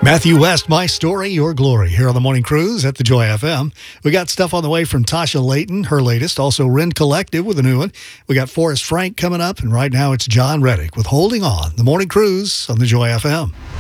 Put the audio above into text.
Matthew West, My Story, Your Glory, here on the Morning Cruise at the Joy FM. We got stuff on the way from Tasha Layton, her latest. Also, Ren Collective with a new one. We got Forrest Frank coming up, and right now it's John Reddick with Holding On. The Morning Cruise on the Joy FM.